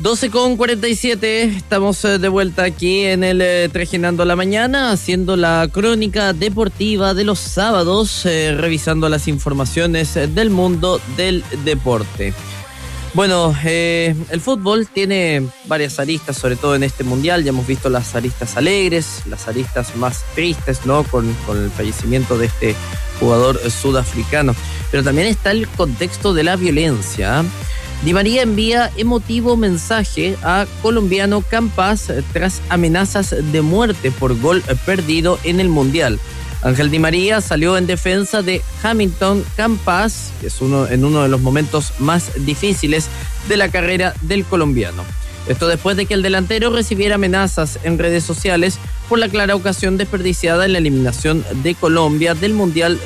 12:47, estamos de vuelta aquí en el Trajinando la Mañana, haciendo la crónica deportiva de los sábados, revisando las informaciones del mundo del deporte. Bueno, el fútbol tiene varias aristas, sobre todo en este mundial. Ya hemos visto las aristas alegres, las aristas más tristes, ¿no? Con el fallecimiento de este jugador sudafricano. Pero también está el contexto de la violencia. Di María envía emotivo mensaje a colombiano Campas tras amenazas de muerte por gol perdido en el Mundial. Ángel Di María salió en defensa de Hamilton Campas, que es en uno de los momentos más difíciles de la carrera del colombiano. Esto después de que el delantero recibiera amenazas en redes sociales por la clara ocasión desperdiciada en la eliminación de Colombia del Mundial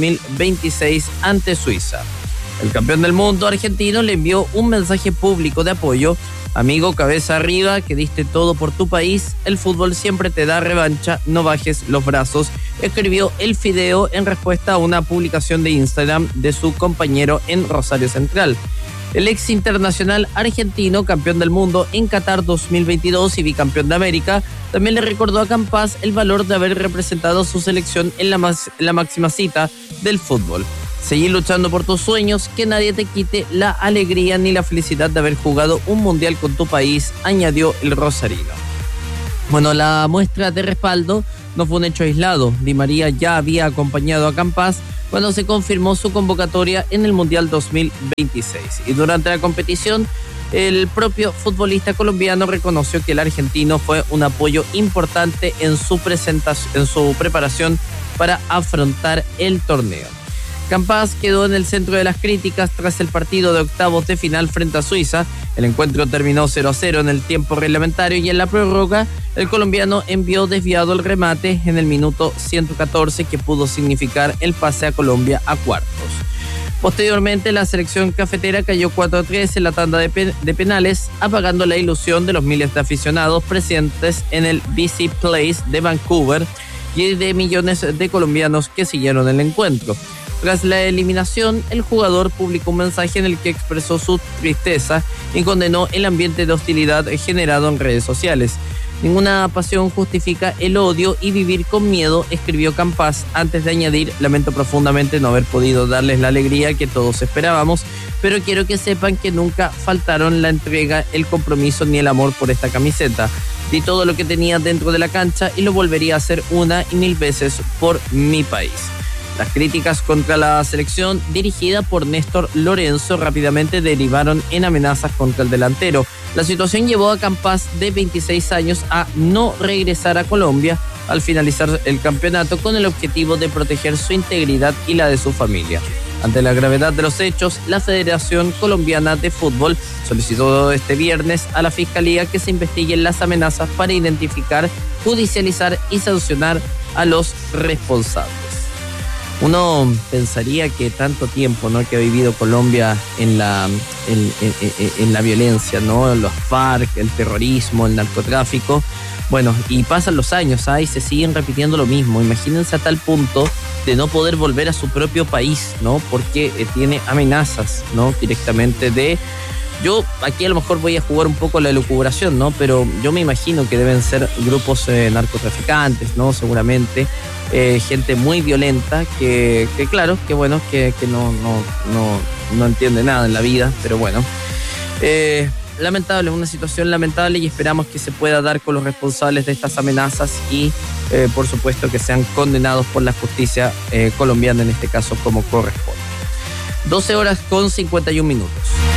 2026 ante Suiza. El campeón del mundo argentino le envió un mensaje público de apoyo. Amigo, cabeza arriba, que diste todo por tu país. El fútbol siempre te da revancha, no bajes los brazos. Escribió el fideo en respuesta a una publicación de Instagram de su compañero en Rosario Central. El ex internacional argentino, campeón del mundo en Qatar 2022 y bicampeón de América, también le recordó a Campas el valor de haber representado a su selección en la máxima cita del fútbol. Seguir luchando por tus sueños, que nadie te quite la alegría ni la felicidad de haber jugado un mundial con tu país, añadió el rosarino. Bueno, la muestra de respaldo no fue un hecho aislado. Di María ya había acompañado a Campas cuando se confirmó su convocatoria en el Mundial 2026. Y durante la competición, el propio futbolista colombiano reconoció que el argentino fue un apoyo importante en su preparación para afrontar el torneo. Campas quedó en el centro de las críticas tras el partido de octavos de final frente a Suiza. El encuentro terminó 0-0 en el tiempo reglamentario y en la prórroga el colombiano envió desviado el remate en el minuto 114 que pudo significar el pase a Colombia a cuartos. Posteriormente la selección cafetera cayó 4-3 en la tanda de penales, apagando la ilusión de los miles de aficionados presentes en el BC Place de Vancouver y de millones de colombianos que siguieron el encuentro. Tras la eliminación, el jugador publicó un mensaje en el que expresó su tristeza y condenó el ambiente de hostilidad generado en redes sociales. Ninguna pasión justifica el odio y vivir con miedo, escribió Campas, antes de añadir: lamento profundamente no haber podido darles la alegría que todos esperábamos, pero quiero que sepan que nunca faltaron la entrega, el compromiso ni el amor por esta camiseta. Di todo lo que tenía dentro de la cancha y lo volvería a hacer una y mil veces por mi país. Las críticas contra la selección dirigida por Néstor Lorenzo rápidamente derivaron en amenazas contra el delantero. La situación llevó a Campas, de 26 años, a no regresar a Colombia al finalizar el campeonato con el objetivo de proteger su integridad y la de su familia. Ante la gravedad de los hechos, la Federación Colombiana de Fútbol solicitó este viernes a la Fiscalía que se investiguen las amenazas para identificar, judicializar y sancionar a los responsables. Uno pensaría que tanto tiempo, ¿no?, que ha vivido Colombia en la violencia, ¿no?, los FARC, el terrorismo, el narcotráfico. Bueno, y pasan los años, y se siguen repitiendo lo mismo. Imagínense a tal punto de no poder volver a su propio país, ¿no?, porque tiene amenazas, ¿no?, directamente de... Yo aquí a lo mejor voy a jugar un poco la elucubración, ¿no?, pero yo me imagino que deben ser grupos narcotraficantes, ¿no?, seguramente. Gente muy violenta que claro, que bueno, que no entiende nada en la vida, pero bueno. Lamentable, una situación lamentable, y esperamos que se pueda dar con los responsables de estas amenazas y por supuesto que sean condenados por la justicia colombiana en este caso como corresponde. 12:51.